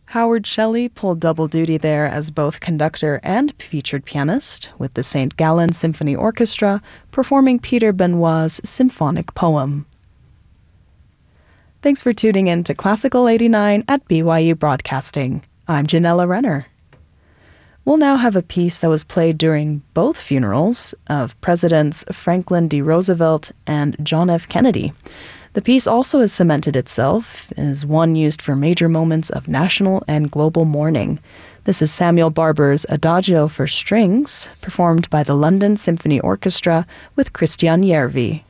Howard Shelley pulled double duty there as both conductor and featured pianist, with the St. Gallen Symphony Orchestra performing Peter Benoit's symphonic poem. Thanks for tuning in to Classical 89 at BYU Broadcasting. I'm Janella Renner. We'll now have a piece that was played during both funerals of Presidents Franklin D. Roosevelt and John F. Kennedy. The piece also has cemented itself as one used for major moments of national and global mourning. This is Samuel Barber's Adagio for Strings, performed by the London Symphony Orchestra with Christian Järvi.